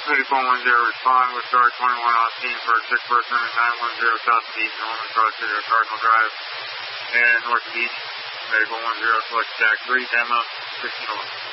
8410, respond with guard 21 on scene for a 6-person at 910 South Beach, Norman Cross City, Cardinal Drive, and North Beach. 8410, select stack 3, demo, 60 north.